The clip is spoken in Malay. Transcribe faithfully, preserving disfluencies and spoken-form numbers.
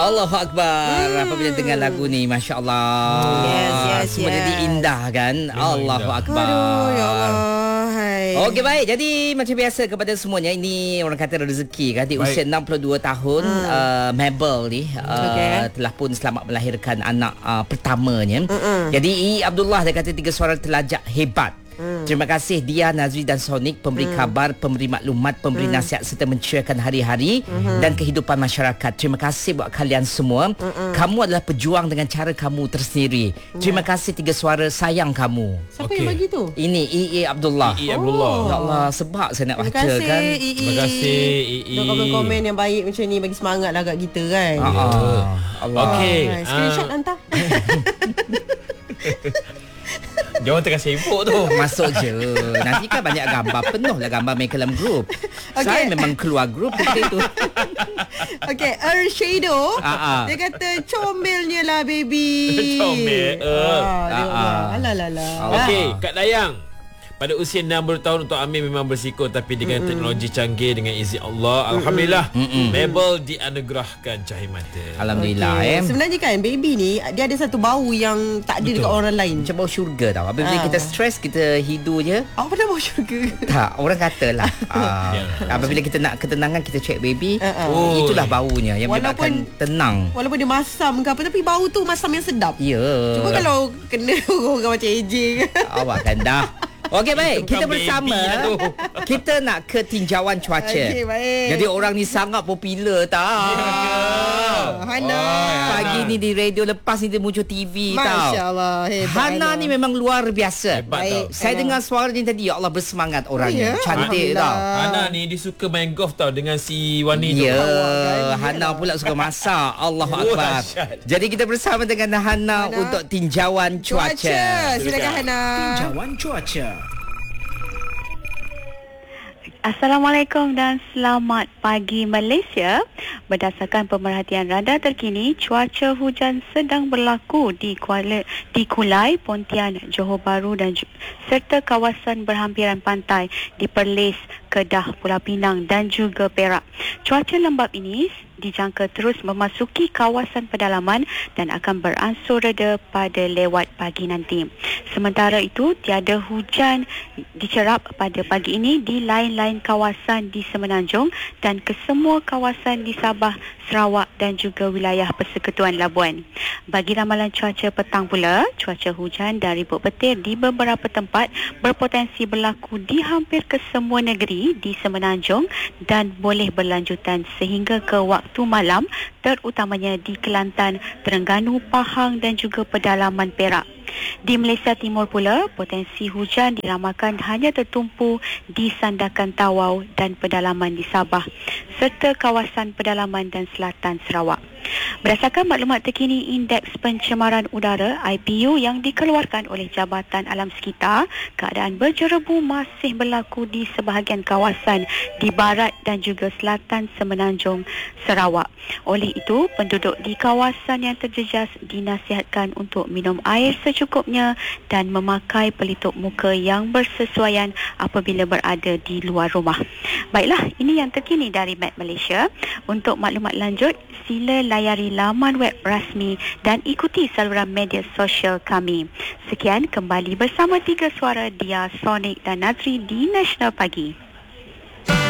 Allahu Akbar. Hmm. Apabila dengar lagu ni, Masya Allah. Yes, yes, Semua yes. jadi indah kan. Memang Allahu indah. Akbar. Aduh, ya Allah. Hai. Okey, baik. Jadi macam biasa kepada semuanya, ini orang kata rezeki kan. Di usia enam puluh dua tahun, hmm. uh, Mabel ni uh, okay. telah pun selamat melahirkan anak uh, pertamanya. Mm-mm. Jadi I Abdullah, dia kata tiga suara telajak hebat. Hmm. Terima kasih Dia, Nazri dan Sonik, pemberi hmm. khabar, pemberi maklumat, pemberi hmm. nasihat serta menceriakan hari-hari hmm. dan kehidupan masyarakat. Terima kasih buat kalian semua. Hmm. Kamu adalah pejuang dengan cara kamu tersendiri. Hmm. Terima kasih tiga suara, sayang kamu. Siapa okay. yang bagi tu? Ini I I Abdullah. I I Abdullah. Oh. Ya Allah, sebab saya nak baca kasih, kan. I I. Terima kasih I I. Komen-komen yang baik macam ni bagi semangat lah kat kita kan. Ah, ah. Allah. Okey. Ah, screenshot uh. hantar. Jangan tengah sibuk tu. Masuk je. Nanti kan banyak gambar, penuh lah gambar main dalam grup. Okay. Saya memang keluar grup ketika itu. Okay, Ershado uh-uh. dia kata comelnya lah baby. Comel. Ah, uh-uh. Alah lah lah. Okey, Kak Dayang. Pada usia enam puluh tahun untuk Amir memang bersiko, tapi dengan Mm-mm. teknologi canggih, dengan izin Allah, Mm-mm. Alhamdulillah, Mm-mm. Mabel dianugerahkan cahaya mata. Alhamdulillah. Okay. Eh. Sebenarnya kan baby ni dia ada satu bau yang tak ada Betul. dekat orang lain. Macam bau syurga tau. Apabila ha. kita stres, kita hidu je. Apa dah bau syurga? Tak, orang katalah. uh, apabila kita nak ketenangan, kita check baby. Uh-uh. Oh. Itulah baunya yang menyebabkan tenang. Walaupun dia masam ke apa, tapi bau tu masam yang sedap. Ya. Yeah. Cuba kalau kena orang macam A J ke. Awak kan dah. Okey, baik, kita bersama kita nak ke tinjauan cuaca. Okey, baik. Jadi orang ni sangat popular tau. Ya. Hana oh, pagi ni di radio, lepas ni dia muncul T V Masya tau. Masya-Allah, hebat. Hana ni memang luar biasa. Baik. Saya Hana. dengar suara dia tadi, ya Allah, bersemangat orangnya. Oh, ya? Cantik tau. Hana ni dia suka main golf tau dengan si Wani tu. Ya, Hana pula suka masak. Allahu Akbar. Jadi kita bersama dengan Hana, Hana untuk tinjauan cuaca. Cuaca. Silakan Hana. Tinjauan cuaca. Assalamualaikum dan selamat pagi Malaysia. Berdasarkan pemerhatian radar terkini, cuaca hujan sedang berlaku di Kuala di Kulai, Pontian, Johor Bahru dan serta kawasan berhampiran pantai di Perlis, Kedah, Pulau Pinang dan juga Perak. Cuaca lembap ini dijangka terus memasuki kawasan pedalaman dan akan beransur reda pada lewat pagi nanti. Sementara itu, tiada hujan dicerap pada pagi ini di lain-lain kawasan di Semenanjung dan kesemua kawasan di Sabah, Sarawak dan juga wilayah Persekutuan Labuan. Bagi ramalan cuaca petang pula, cuaca hujan dan ribut petir di beberapa tempat berpotensi berlaku di hampir kesemua negeri di Semenanjung dan boleh berlanjutan sehingga ke waktu waktu malam, terutamanya di Kelantan, Terengganu, Pahang dan juga pedalaman Perak. Di Malaysia Timur pula, potensi hujan diramalkan hanya tertumpu di Sandakan Tawau dan pedalaman di Sabah serta kawasan pedalaman dan selatan Sarawak. Berdasarkan maklumat terkini Indeks Pencemaran Udara I P U yang dikeluarkan oleh Jabatan Alam Sekitar, keadaan berjerebu masih berlaku di sebahagian kawasan di barat dan juga selatan Semenanjung Sarawak. Oleh itu, penduduk di kawasan yang terjejas dinasihatkan untuk minum air secukupnya dan memakai pelitup muka yang bersesuaian apabila berada di luar rumah. Baiklah, ini yang terkini dari Met Malaysia. Untuk maklumat lanjut, sila layari laman web rasmi dan ikuti saluran media sosial kami. Sekian, kembali bersama tiga suara Dia, Sonik dan Nazri di Nasional Pagi.